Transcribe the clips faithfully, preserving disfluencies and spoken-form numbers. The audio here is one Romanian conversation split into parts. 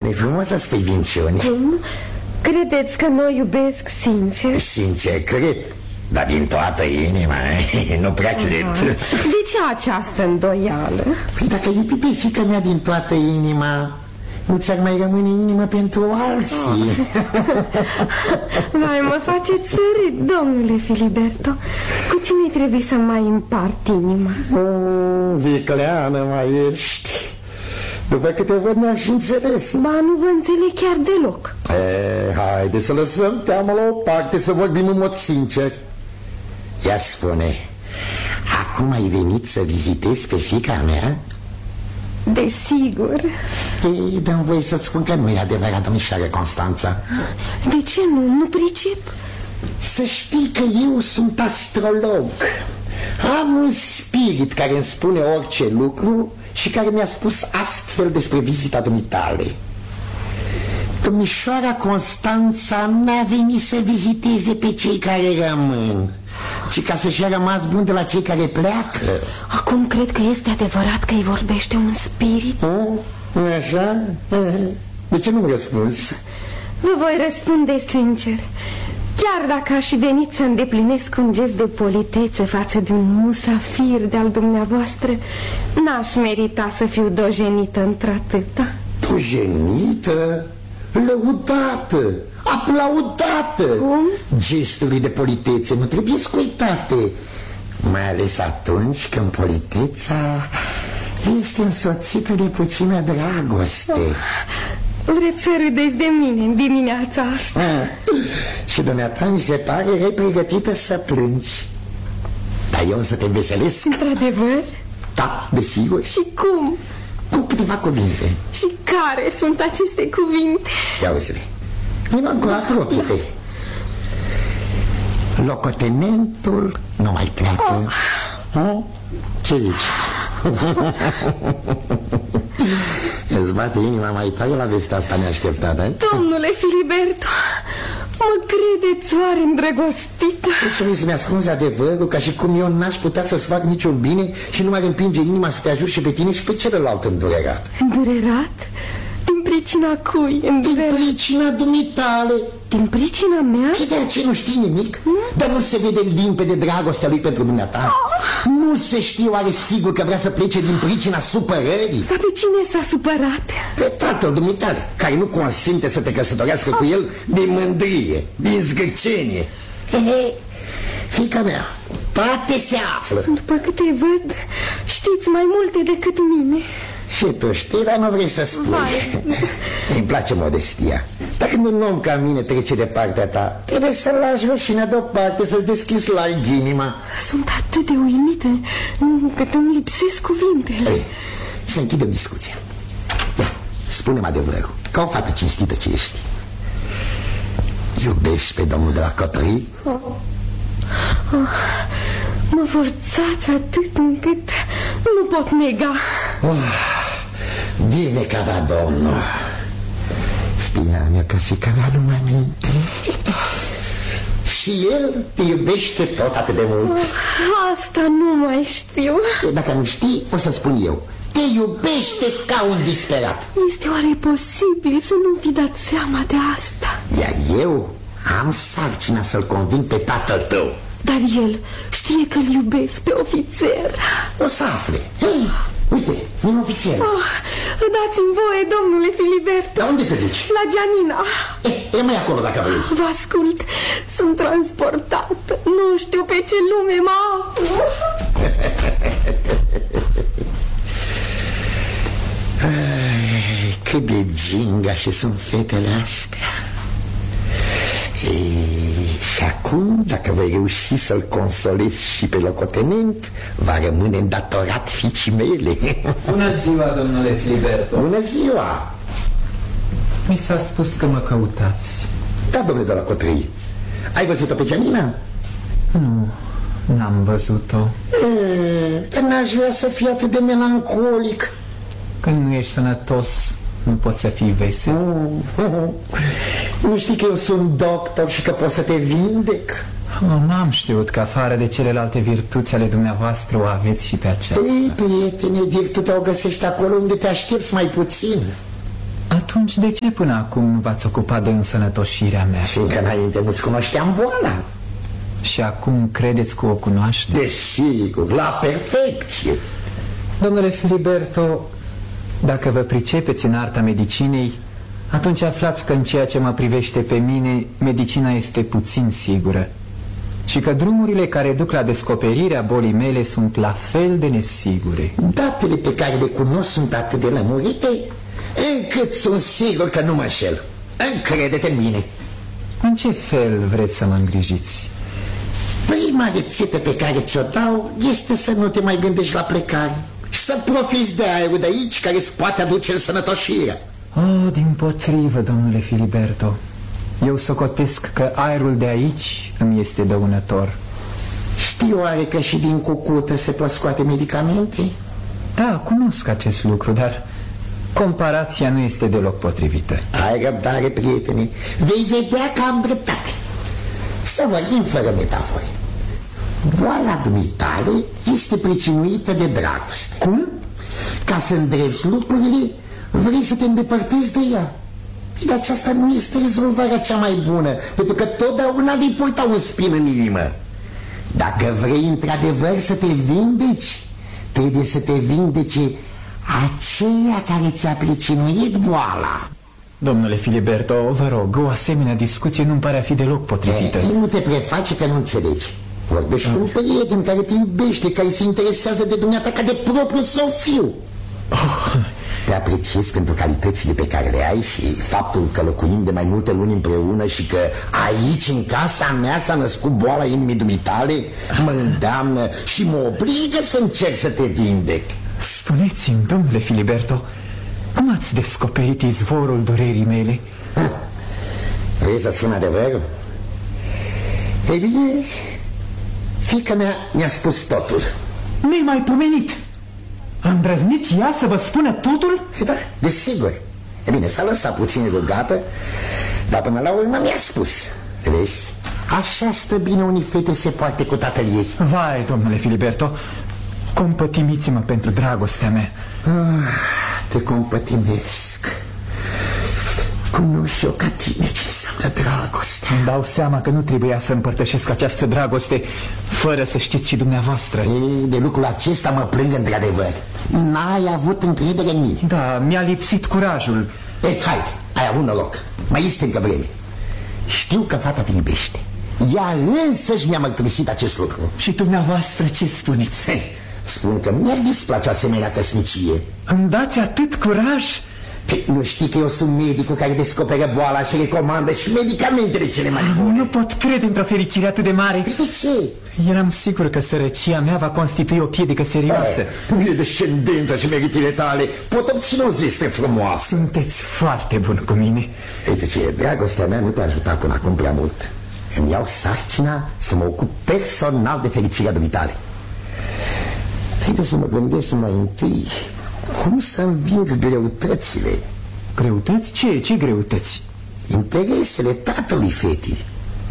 E frumos să spui vinciuni. Cum? Credeți că mă iubesc sincer? Sincer cred, dar din toată inima, nu prea cred. De ce această îndoială? Păi dacă iubi pe fiica mea din toată inima, nu ți-ar mai rămâne inimă pentru alții. Vai, mă faceți sărit, domnule Filiberto. Cu cine trebuie să mai împart inima? Mm, vicleană mai ești. După câte văd ne-aș înțeles. Ba, nu vă înțeleg chiar deloc. E, haide să lăsăm teama la o parte, să vorbim în mod sincer. Ia spune, acum ai venit să vizitezi pe fiica mea? Desigur. Ei, dă-mi voie să-ți spun că nu e adevărat, domnișoară Constanța. De ce nu? Nu pricep. Să știi că eu sunt astrolog. Am un spirit care îmi spune orice lucru și care mi-a spus astfel despre vizita dumitale. Domnișoara Constanța n-a venit să viziteze pe cei care rămân, ci ca să-și ia rămas bun de la cei care pleacă. Acum cred că este adevărat că îi vorbește un spirit. Nu așa? De ce nu-mi răspunzi? Vă voi răspunde sincer. Chiar dacă aș fi venit să îndeplinesc un gest de politețe față de un musafir de-al dumneavoastră, n-aș merita să fiu dojenită într-atâta. Dojenită? Lăudată, aplaudată. Cum? Gesturile de politețe nu trebuie scuitate, mai ales atunci când politeța este însoțită de puțină dragoste. Oh, vreți să râdeți de mine în dimineața asta? Ah, și dumneata mi se pare că e pregătită să plângi. Dar eu o să te veselesc. Într-adevăr? Da, desigur. Și cum? Cu câteva cuvinte. Și care sunt aceste cuvinte? Ia uzi-le. Vino încă, apropie-te. Locotenentul nu mai pleacă. Oh. Ce zici? Îți bate inima mai tare la vestea asta neașteptată? Domnule Filiberto, mă credeți oare îndrăgostită? Deci vrei să-mi ascunzi adevărul, ca și cum eu n-aș putea să-ți fac niciun bine și nu m-ar împinge inima să te ajut și pe tine și pe celălalt îndurerat. Îndurerat? Din pricina cui? Îndurerat? Din pricina dumitale. Din pricina mea? Și de aceea nu știi nimic? Hmm? Dar nu se vede limpede dragostea lui pentru dumneata? Oh. Nu se știe oare sigur că vrea să plece din pricina supărării? Dar pe cine s-a supărat? Pe tatăl dumitale, care nu consimte să te căsătorească oh. cu el din mândrie, din zgârcenie. Fiica mea, toate se află. După câte văd, știți mai multe decât mine. Și tu știi, dar nu vrei să spui. Îmi place modestia. Dacă un om ca mine trece de partea ta, trebuie să-l lași rușinea deoparte, să-ți deschizi larg inima. Sunt atât de uimită încât îmi lipsesc cuvintele. Ei, să închidem discuția. Ia, spune-mi adevărul, ca o fată cinstită ce ești. Iubești pe domnul de la Cotrăi? Oh. Oh. Mă forțați atât încât nu pot nega. Oh, bine că da, domnul. Știam eu că fiica mea nu mă minte. Și el te iubește tot atât de mult. Oh, asta nu mai știu. Dacă nu știi, o să spun eu. Te iubește ca un disperat. Este oare posibil să nu fi dat seama de asta? Iar eu am sarcina să-l conving pe tatăl tău. Dar el știe că-l iubesc pe ofițer. O să afle. Hei, uite, un ofițer. Oh, dați-mi voie, domnule Filiberto. La unde te duci? La Gianina. E, e mai acolo dacă vrei. Vă ascult, sunt transportată. Nu știu pe ce lume mă aflu. Cât de ginga și sunt fetele astea. Ei, și acum, dacă voi reuși să-l consolezi și pe locotenent, va rămâne îndatorat fiicii mele. Bună ziua, domnule Filiberto. Bună ziua. Mi s-a spus că mă căutați. Da, domnule de la Cotrăi. Ai văzut-o pe Gianina? Nu, n-am văzut-o. Că n-aș vrea să fii atât de melancolic. Când nu ești sănătos, nu poți să fii vesel. Mm, mm, nu știi că eu sunt doctor și că pot să te vindec? Oh, n-am știut că afară de celelalte virtuți ale dumneavoastră o aveți și pe aceasta. Ei, prietene, virtutea o găsești acolo unde te aștepți mai puțin. Atunci de ce până acum nu v-ați ocupat de însănătoșirea mea? Fiindcă înainte nu-ți cunoșteam boala. Și acum credeți că o cunoaște? Desigur, la perfecție. Domnule Filiberto, dacă vă pricepeți în arta medicinei, atunci aflați că în ceea ce mă privește pe mine, medicina este puțin sigură și că drumurile care duc la descoperirea bolii mele sunt la fel de nesigure. Datele pe care le cunosc sunt atât de lămurite încât sunt sigur că nu mă înșel. Încrede-te în mine. În ce fel vreți să mă îngrijiți? Prima rețetă pe care ți-o dau este să nu te mai gândești la plecare și să profiți de aerul de aici care îți poate aduce însănătoșirea. Oh, dimpotrivă, domnule Filiberto. Eu socotesc că aerul de aici îmi este dăunător. Știi oare că și din cucută se pot scoate medicamente? Da, cunosc acest lucru, dar comparația nu este deloc potrivită. Ai răbdare, prietene. Vei vedea că am dreptate. Să vorbim fără metafore. Boala dumitale este pricinuită de dragoste. Cum? Ca să îndrepți lucrurile, vrei să te îndepărtezi de ea. Și de aceasta nu este rezolvarea cea mai bună, pentru că totdeauna vei purta un spin în inimă. Dacă vrei într-adevăr să te vindeci, trebuie să te vindece aceea care ți-a pricinuit boala. Domnule Filiberto, vă rog, o asemenea discuție nu-mi pare a fi deloc potrivită. E, nu te preface că nu înțelegi. Vorbești cu un prieten care te iubește, care se interesează de dumneata ca de propriul său fiu. Oh. Te apreciez pentru calitățile pe care le ai și faptul că locuim de mai multe luni împreună și că aici, în casa mea, s-a născut boala inimii dumitale, mă îndeamnă și mă obligă să încerc să te vindec. Spuneți-mi, domnule Filiberto, cum ați descoperit izvorul durerii mele? Hm. Vrei să spun adevărul? Ei bine, fiica mea mi-a spus totul. Nemaipomenit! A îndrăznit ea să vă spună totul? Da, desigur. E bine, s-a lăsat puțin rugată, dar până la urmă mi-a spus. Vezi, așa stă bine unii fete se poate cu tatăl ei. Vai, domnule Filiberto, compătimiți-mă pentru dragostea mea. Ah, te compătimesc. Cunoști eu ca tine ce înseamnă dragostea. Îmi dau seama că nu trebuia să împărtășesc această dragoste fără să știți și dumneavoastră. Ei, de lucrul acesta mă plâng într-adevăr. N-ai avut încredere în mine. Da, mi-a lipsit curajul. Ei, haide, ai avut noroc. Mai este încă vreme. Știu că fata te iubește. Ea însăși mi-a mărturisit acest lucru. Și dumneavoastră ce spuneți? Hey, spun că mi-ar displace o asemenea căsnicie. Îmi dați atât curaj? Păi, nu știi că eu sunt medicul care descoperă boala și recomandă și medicamentele cele mai bune? Nu pot crede într-o fericire atât de mare. Păi de ce? Eram sigur că sărăcia mea va constitui o piedică serioasă. E descendența și meritele tale pot obține o zeste frumoasă. Sunteți foarte bun cu mine. Ei, de ce? Dragostea mea nu te-a ajutat până acum prea mult. Îmi iau sarcina să mă ocup personal de fericirea dumitale. Trebuie să mă gândesc mai întâi cum să înving greutățile. Greutăți? Ce? Ce greutăți? Interesele tatălui fetii.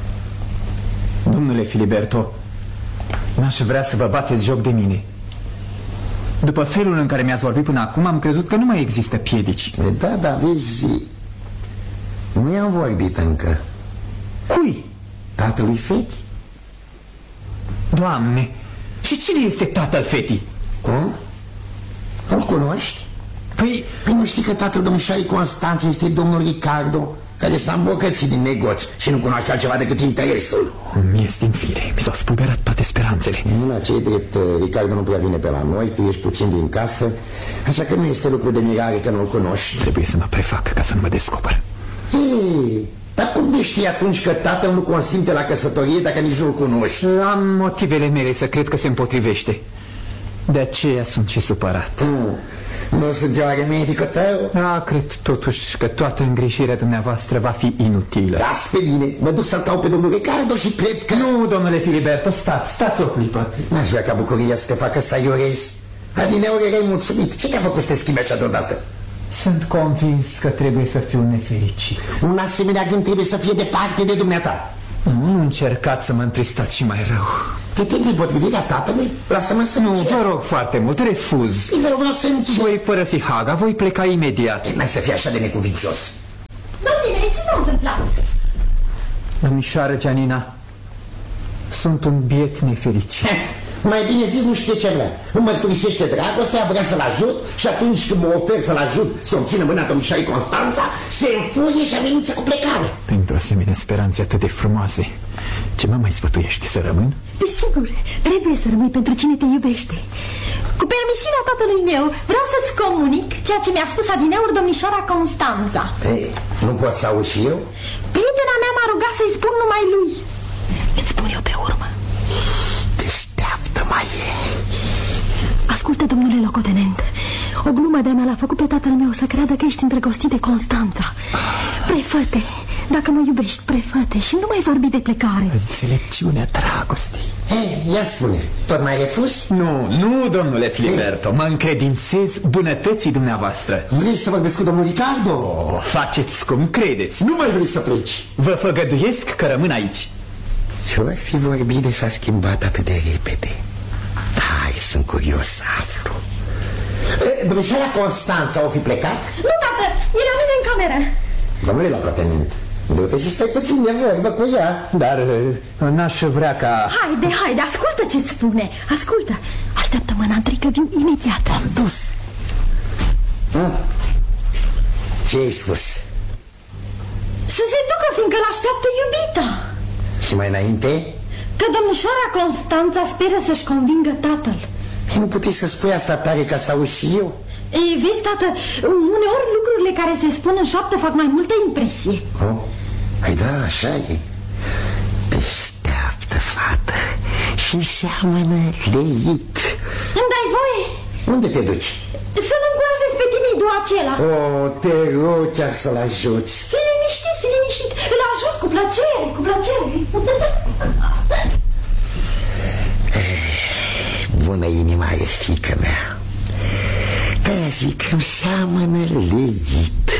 Domnule Filiberto, n-aș vrea să vă bateți joc de mine. După felul în care mi-ați vorbit până acum, am crezut că nu mai există piedici. Da, da, vezi, nu i-am vorbit încă. Cui? Tatălui fetii. Doamne, și cine este tatăl fetii? Cum? Nu-l cunoști? Păi... Păi nu știi că tatăl domnișoarei Constanță este domnul Ricardo, care s-a îmbogățit din negoț și nu cunoaște altceva decât interesul. Mi este în fire, mi s-au spulberat toate speranțele. Nu, ce-i drept, Ricardo nu prea vine pe la noi, tu ești puțin din casă, așa că nu este lucru de mirare că nu-l cunoști. Trebuie să mă prefac ca să nu mă descoper. Ei, dar cum de știi atunci că tatăl nu consimte la căsătorie dacă nici nu-l cunoști? Am motivele mele să cred că se împotrivește. De aceea sunt și supărat. Nu, nu sunt oare medicul tău? Da, cred totuși că toată îngrijirea dumneavoastră va fi inutilă. Las pe bine, mă duc să-l caut pe domnul Ricardo și cred că... Nu, domnule Filiberto, stați, stați o clipă. N-aș vrea ca bucuria să te facă să aiorezi. Adineori erai mulțumit. Ce te-a făcut să te schimbi așa deodată? Sunt convins că trebuie să fiu nefericit. Un asemenea gând trebuie să fie departe de dumneata. Nu, nu încercați să mă întristați și mai rău. Te temi de potrivirea tatălui? Lasă-mă să Nu, vă rog foarte mult, refuz. Bine, vreau să încep. Voi părăsi Haga, voi pleca imediat. N-ai să fii așa de necuvincios. Domnule, ce s-a întâmplat? Domnișoară Gianina, sunt un biet nefericit. Mai bine zis, nu știe ce vrea. Îmi mărturisește dragostea, vrea să-l ajut și atunci când mă ofer să-l ajut să obțină mâna domnișoarei Constanța, se înfurie și amenință cu plecare. Pentru asemenea speranțe atât de frumoase, ce mă mai sfătuiești, să rămân? Desigur, trebuie să rămâi pentru cine te iubește. Cu permisiunea tatălui meu, vreau să-ți comunic ceea ce mi-a spus adineauri domnișoara Constanța. Ei, nu pot să aud și eu? Prietena mea m-a rugat să-i spun numai lui. Îți spun eu pe urmă. Deșteaptă-mai e. Ascultă, domnule locotenent, o glumă de-a mea l-a făcut pe tatăl meu să creadă că ești îndrăgostit de Constanța. Prefă-te, dacă mă iubești, prefă-te și nu mai vorbi de plecare. Înțelepciunea dragostei. Ei, ia spune, tot mai refuz? Nu, nu, domnule Filiberto, mă încredințez bunătății dumneavoastră. Vrei să vorbesc cu domnul Ricardo? O, faceți cum credeți. Nu mai vrei să pleci? Vă făgăduiesc că rămân aici. Ce-o fi vorbit de s-a schimbat atât de repede? Hai, sunt curios să aflu. Domnișoara Constanța o fi plecat? Nu, tată, e la mine în cameră. Domnule locotenent, du-te și stai puțin de vorbă cu ea. Dar n-aș vrea ca... Haide, haide, ascultă ce-ți spune. Ascultă, așteaptă-mă în antri că vin imediat. Am dus. Hm? Ce ai spus? Să se ducă, fiindcă l-așteaptă iubita. Și mai înainte? Că domnișoara Constanța speră să-și convingă tatăl. Nu puteai să spui asta tare ca să auzi și eu? Ei, vezi, tată, uneori lucrurile care se spun în șoaptă fac mai multă impresie. Oh? Ai da, așa e. Deșteaptă fată și seamănă leit. Îmi dai voie? Unde te duci? Să-l încurajez pe timidul acela. Oh, te rog chiar să-l ajuți. Fii liniștit, fii liniștit. Îl ajut cu plăcere, cu plăcere. Bună inima e fiică mea. De-aia zic că-mi seamănă leit.